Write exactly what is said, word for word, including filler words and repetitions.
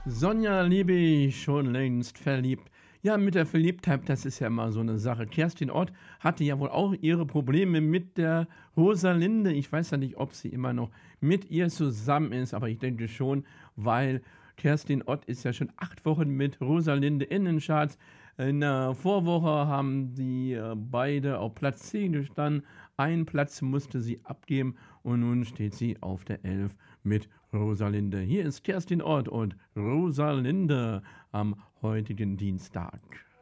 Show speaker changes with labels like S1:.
S1: Sonja liebe ich schon längst verliebt. Ja, mit der Verliebtheit, das ist ja immer so eine Sache. Kerstin Ott hatte ja wohl auch ihre Probleme mit der Rosalinde. Ich weiß ja nicht, ob sie immer noch mit ihr zusammen ist, aber ich denke schon, weil Kerstin Ott ist ja schon acht Wochen mit Rosalinde in den Charts. In der Vorwoche haben die äh, beide auf Platz zehn gestanden. Einen Platz musste sie abgeben und nun steht sie auf der elf mit Rosalinde. Hier ist Kerstin Ott und Rosalinde am heutigen Dienstag.